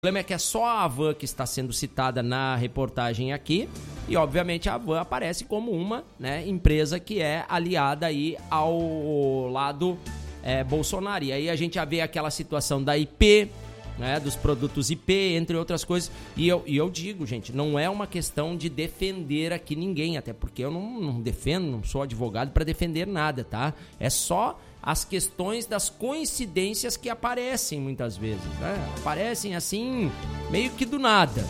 problema é que é só a Havan que está sendo citada na reportagem aqui e, obviamente, a Havan aparece como uma, né, empresa que é aliada aí ao lado Bolsonaro. E aí a gente já vê aquela situação da IP, né, dos produtos IP, entre outras coisas. E eu digo, gente, não é uma questão de defender aqui ninguém, até porque eu não defendo, não sou advogado para defender nada, tá? É só as questões das coincidências que aparecem muitas vezes, né? Aparecem assim, meio que do nada,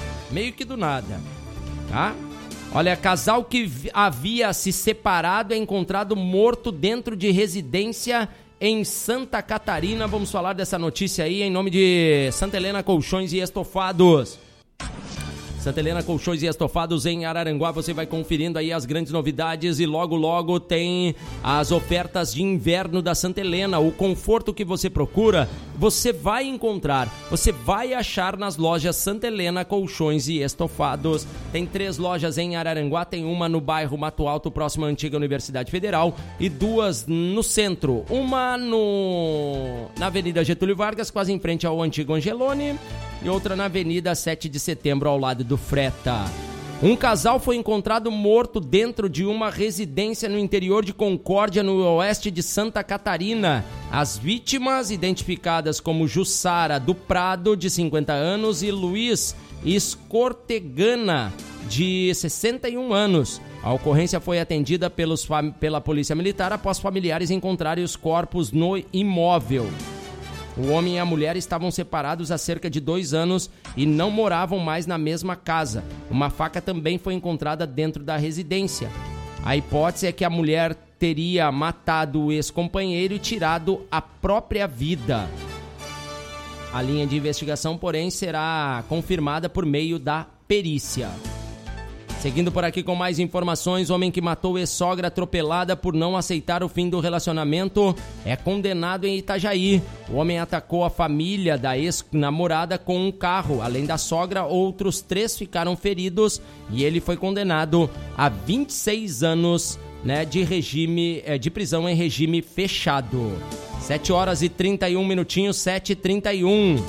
tá? Olha, casal que havia se separado é encontrado morto dentro de residência em Santa Catarina. Vamos falar dessa notícia aí em nome de Santa Helena Colchões e Estofados. Santa Helena Colchões e Estofados em Araranguá, você vai conferindo aí as grandes novidades e logo tem as ofertas de inverno da Santa Helena. O conforto que você procura, você vai encontrar, você vai achar nas lojas Santa Helena Colchões e Estofados. Tem 3 lojas em Araranguá, tem uma no bairro Mato Alto, próximo à antiga Universidade Federal, e 2 no centro. Uma na Avenida Getúlio Vargas, quase em frente ao antigo Angelone, e outra na Avenida 7 de Setembro, ao lado do Freta. Um casal foi encontrado morto dentro de uma residência no interior de Concórdia, no oeste de Santa Catarina. As vítimas, identificadas como Jussara do Prado, de 50 anos, e Luiz Escortegana, de 61 anos. A ocorrência foi atendida pela Polícia Militar após familiares encontrarem os corpos no imóvel. O homem e a mulher estavam separados há cerca de 2 anos e não moravam mais na mesma casa. Uma faca também foi encontrada dentro da residência. A hipótese é que a mulher teria matado o ex-companheiro e tirado a própria vida. A linha de investigação, porém, será confirmada por meio da perícia. Seguindo por aqui com mais informações, homem que matou ex-sogra atropelada por não aceitar o fim do relacionamento é condenado em Itajaí. O homem atacou a família da ex-namorada com um carro. Além da sogra, outros 3 ficaram feridos e ele foi condenado a 26 anos, né, de prisão em regime fechado. 7h31, 7h31.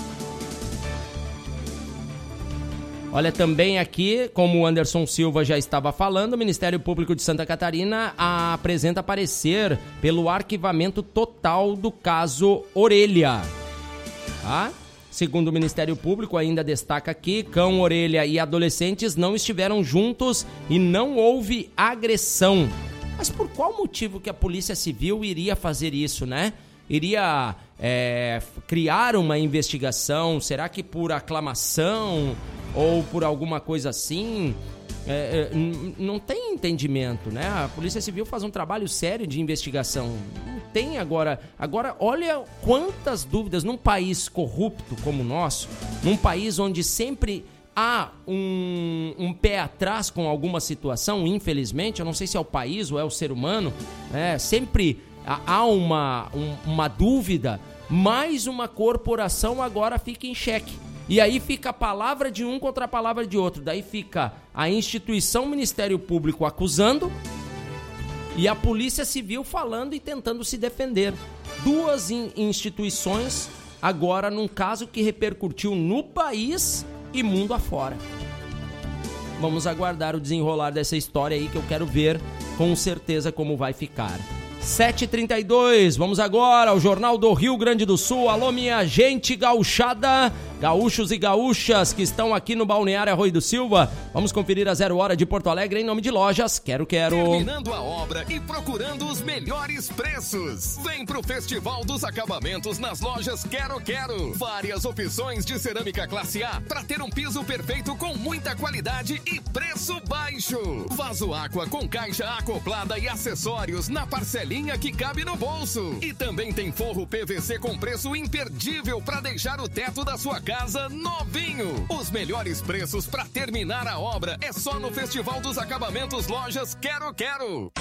Olha, também aqui, como o Anderson Silva já estava falando, o Ministério Público de Santa Catarina apresenta parecer pelo arquivamento total do caso Orelha. Tá? Segundo o Ministério Público, ainda destaca aqui, cão, Orelha e adolescentes não estiveram juntos e não houve agressão. Mas por qual motivo que a Polícia Civil iria fazer isso, né? Iria criar uma investigação? Será que por aclamação ou por alguma coisa assim? Não tem entendimento, né? A Polícia Civil faz um trabalho sério de investigação. Não tem agora. Agora, olha quantas dúvidas num país corrupto como o nosso, num país onde sempre há um pé atrás com alguma situação, infelizmente, eu não sei se é o país ou é o ser humano, sempre há uma dúvida, mais uma corporação agora fica em xeque. E aí fica a palavra de um contra a palavra de outro. Daí fica a instituição Ministério Público acusando e a Polícia Civil falando e tentando se defender. 2 instituições agora num caso que repercutiu no país e mundo afora. Vamos aguardar o desenrolar dessa história aí, que eu quero ver com certeza como vai ficar. 7h32, vamos agora ao Jornal do Rio Grande do Sul. Alô, minha gente gauchada, gaúchos e gaúchas que estão aqui no Balneário Arroio do Silva. Vamos conferir a 0 hora de Porto Alegre em nome de lojas Quero. Terminando a obra e procurando os melhores preços. Vem pro Festival dos Acabamentos nas lojas Quero. Várias opções de cerâmica classe A para ter um piso perfeito com muita qualidade e preço baixo. Vaso Aqua com caixa acoplada e acessórios na parcelinha que cabe no bolso. E também tem forro PVC com preço imperdível para deixar o teto da sua casa novinho. Os melhores preços para terminar a obra é só no Festival dos Acabamentos Lojas Quero.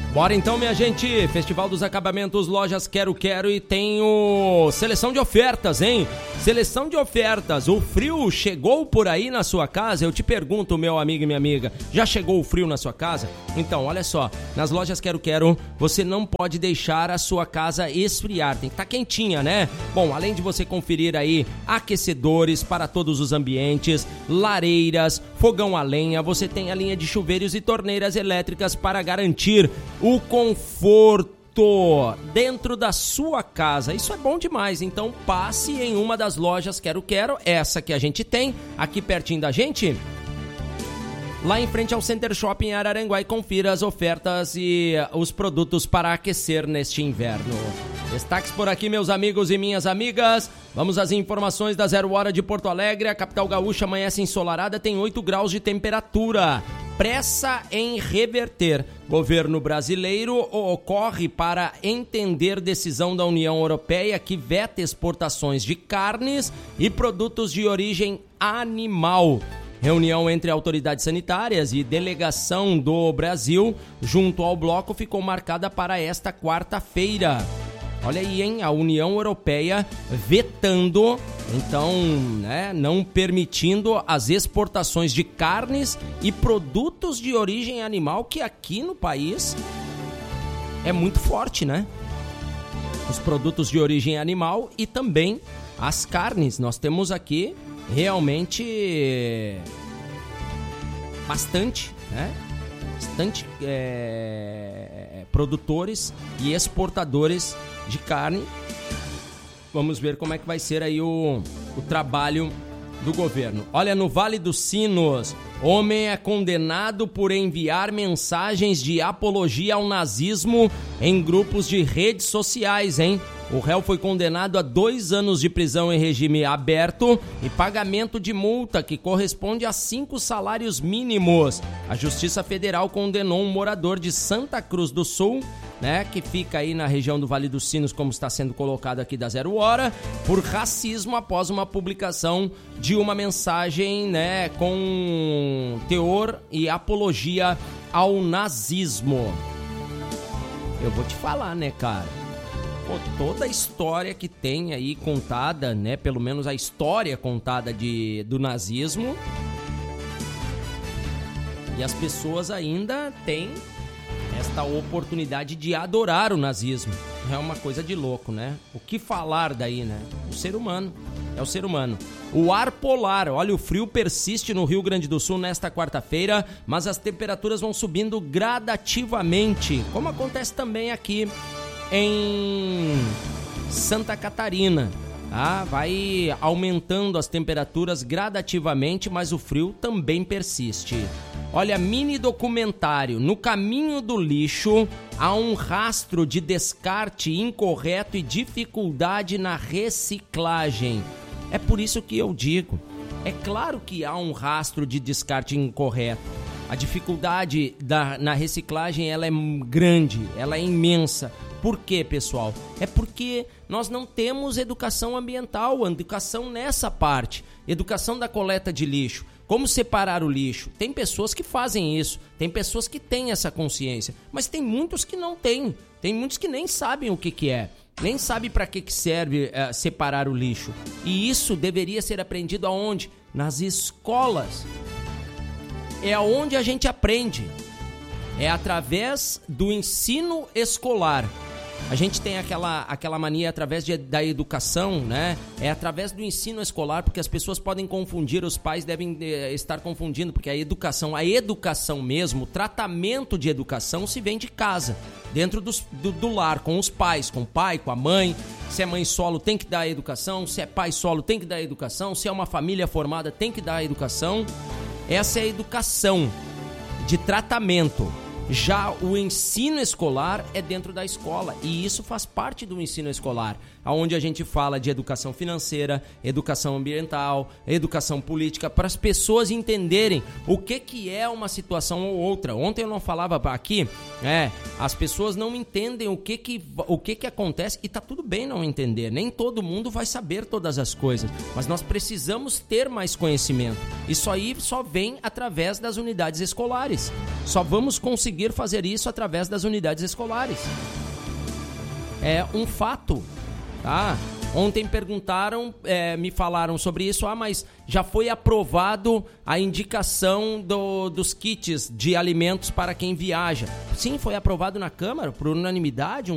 Bora então, minha gente, Festival dos Acabamentos, Lojas Quero Quero, e tem o seleção de ofertas, hein? Seleção de ofertas, o frio chegou por aí na sua casa? Eu te pergunto, meu amigo e minha amiga, já chegou o frio na sua casa? Então, olha só, nas Lojas Quero Quero, você não pode deixar a sua casa esfriar, tem que estar quentinha, né? Bom, além de você conferir aí aquecedores para todos os ambientes, lareiras, fogão a lenha, você tem a linha de chuveiros e torneiras elétricas para garantir o conforto dentro da sua casa. Isso é bom demais, então passe em uma das lojas Quero Quero, essa que a gente tem aqui pertinho da gente, lá em frente ao Center Shopping Araranguá, e confira as ofertas e os produtos para aquecer neste inverno. Destaques por aqui, meus amigos e minhas amigas. Vamos às informações da 0 hora de Porto Alegre. A capital gaúcha amanhece ensolarada, tem 8 graus de temperatura. Pressa em reverter. Governo brasileiro ocorre para entender decisão da União Europeia que veta exportações de carnes e produtos de origem animal. Reunião entre autoridades sanitárias e delegação do Brasil junto ao bloco ficou marcada para esta quarta-feira. Olha aí, hein? A União Europeia vetando, então, né, não permitindo as exportações de carnes e produtos de origem animal, que aqui no país é muito forte, né? Os produtos de origem animal e também as carnes. Nós temos aqui realmente bastante, né? Bastante produtores e exportadores de carne. Vamos ver como é que vai ser aí o trabalho do governo. Olha, no Vale dos Sinos, homem é condenado por enviar mensagens de apologia ao nazismo em grupos de redes sociais, hein? O réu foi condenado a 2 anos de prisão em regime aberto e pagamento de multa que corresponde a 5 salários mínimos. A Justiça Federal condenou um morador de Santa Cruz do Sul, né, que fica aí na região do Vale dos Sinos, como está sendo colocado aqui da 0 hora, por racismo após uma publicação de uma mensagem, né, com teor e apologia ao nazismo. Eu vou te falar, né, cara? Pô, toda a história que tem aí contada, né, pelo menos a história contada do nazismo, e as pessoas ainda têm esta oportunidade de adorar o nazismo. É uma coisa de louco, né? O que falar daí, né? O ser humano. É o ser humano. O ar polar. Olha, o frio persiste no Rio Grande do Sul nesta quarta-feira, mas as temperaturas vão subindo gradativamente, como acontece também aqui em Santa Catarina. Tá? Vai aumentando as temperaturas gradativamente, mas o frio também persiste. Olha, mini documentário. No caminho do lixo há um rastro de descarte incorreto e dificuldade na reciclagem. É por isso que eu digo, é claro que há um rastro de descarte incorreto. A dificuldade na reciclagem, ela é grande, ela é imensa. Por quê, pessoal? É porque nós não temos educação ambiental, educação nessa parte, educação da coleta de lixo. Como separar o lixo? Tem pessoas que fazem isso, tem pessoas que têm essa consciência, mas tem muitos que não têm, tem muitos que nem sabem o que é, nem sabem para que serve separar o lixo. E isso deveria ser aprendido aonde? Nas escolas. É onde a gente aprende, é através do ensino escolar. A gente tem aquela mania através da educação, né? É através do ensino escolar, porque as pessoas podem confundir, os pais devem estar confundindo, porque a educação mesmo, o tratamento de educação se vem de casa, dentro do lar, com os pais, com o pai, com a mãe. Se é mãe solo, tem que dar a educação. Se é pai solo, tem que dar a educação. Se é uma família formada, tem que dar a educação. Essa é a educação de tratamento. Já o ensino escolar é dentro da escola, e isso faz parte do ensino escolar, onde a gente fala de educação financeira, educação ambiental, educação política, para as pessoas entenderem o que é uma situação ou outra. Ontem eu não falava aqui, as pessoas não entendem o que acontece, e tá tudo bem não entender, nem todo mundo vai saber todas as coisas, mas nós precisamos ter mais conhecimento. Isso aí só vem através das unidades escolares. Só vamos conseguir fazer isso através das unidades escolares. É um fato, tá? Ontem perguntaram, me falaram sobre isso, mas já foi aprovado a indicação dos kits de alimentos para quem viaja. Sim, foi aprovado na Câmara por unanimidade,